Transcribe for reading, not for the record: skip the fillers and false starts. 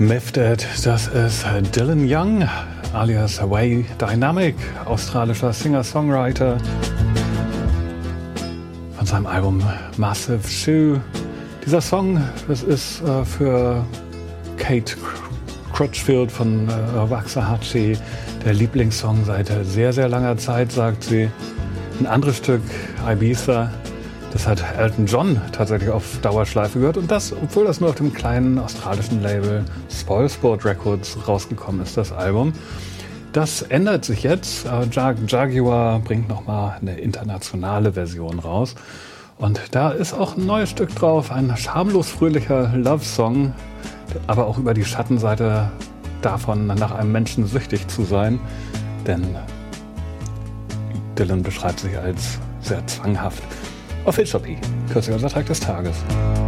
Mifted, das ist Dylan Young, alias Way Dynamic, australischer Singer-Songwriter. Von seinem Album Massive Shoe. Dieser Song, das ist für Kate Crutchfield von Waxahachie der Lieblingssong seit sehr, sehr langer Zeit, sagt sie. Ein anderes Stück, Ibiza, das hat Elton John tatsächlich auf Dauerschleife gehört. Und das, obwohl das nur auf dem kleinen australischen Label Spoilsport Records rausgekommen ist, das Album. Das ändert sich jetzt. Jaguar bringt nochmal eine internationale Version raus. Und da ist auch ein neues Stück drauf, ein schamlos fröhlicher Love-Song, aber auch über die Schattenseite davon, nach einem Menschen süchtig zu sein. Denn Dylan beschreibt sich als sehr zwanghaft. Officially, kürzlicher Track des Tages.